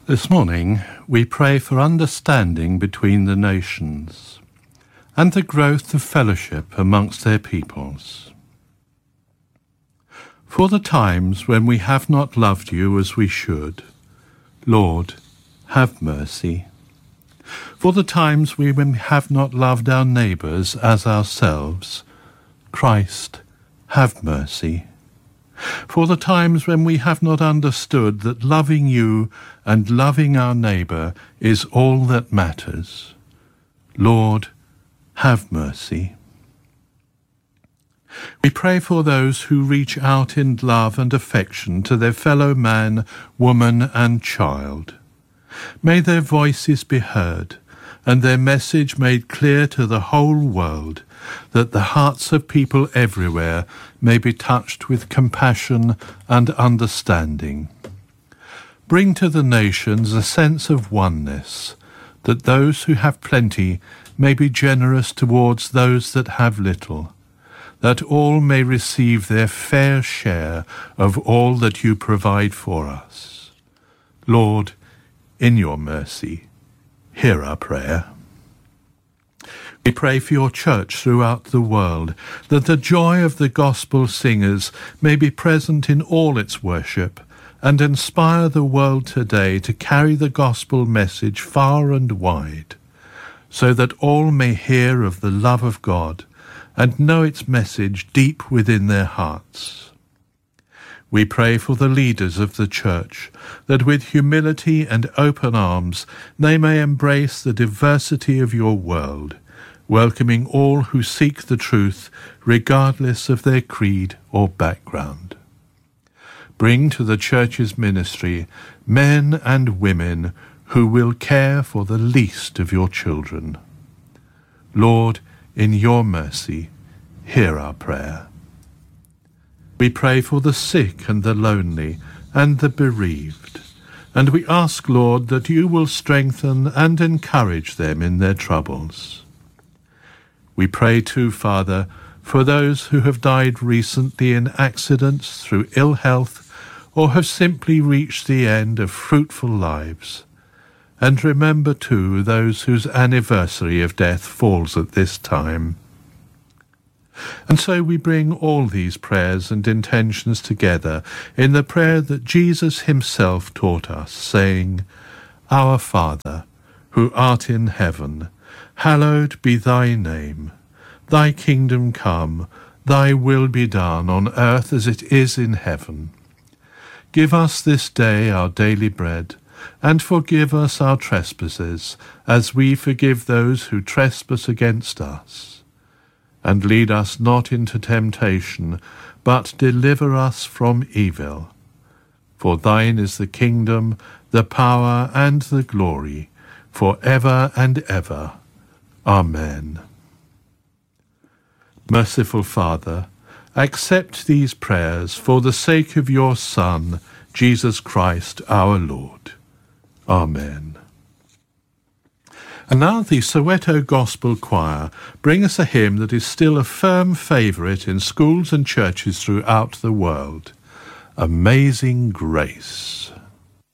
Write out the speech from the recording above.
This morning we pray for understanding between the nations and the growth of fellowship amongst their peoples. For the times when we have not loved you as we should, Lord, have mercy. For the times when we have not loved our neighbours as ourselves, Christ, have mercy. For the times when we have not understood that loving you and loving our neighbour is all that matters, Lord, have mercy. We pray for those who reach out in love and affection to their fellow man, woman and child. May their voices be heard and their message made clear to the whole world, that the hearts of people everywhere may be touched with compassion and understanding. Bring to the nations a sense of oneness, that those who have plenty may be generous towards those that have little, that all may receive their fair share of all that you provide for us. Lord, in your mercy, hear our prayer. We pray for your church throughout the world, that the joy of the gospel singers may be present in all its worship, and inspire the world today to carry the gospel message far and wide, so that all may hear of the love of God and know its message deep within their hearts. We pray for the leaders of the Church, that with humility and open arms they may embrace the diversity of your world, welcoming all who seek the truth regardless of their creed or background. Bring to the Church's ministry men and women who will care for the least of your children. Lord, in your mercy, hear our prayer. We pray for the sick and the lonely and the bereaved, and we ask, Lord, that you will strengthen and encourage them in their troubles. We pray too, Father, for those who have died recently in accidents, through ill health, or have simply reached the end of fruitful lives. And remember too those whose anniversary of death falls at this time. And so we bring all these prayers and intentions together in the prayer that Jesus himself taught us, saying, Our Father, who art in heaven, hallowed be thy name. Thy kingdom come, thy will be done on earth as it is in heaven. Give us this day our daily bread, and forgive us our trespasses, as we forgive those who trespass against us. And lead us not into temptation, but deliver us from evil. For thine is the kingdom, the power, and the glory, for ever and ever. Amen. Merciful Father, accept these prayers for the sake of your Son, Jesus Christ our Lord. Amen. And now the Soweto Gospel Choir bring us a hymn that is still a firm favourite in schools and churches throughout the world, Amazing Grace.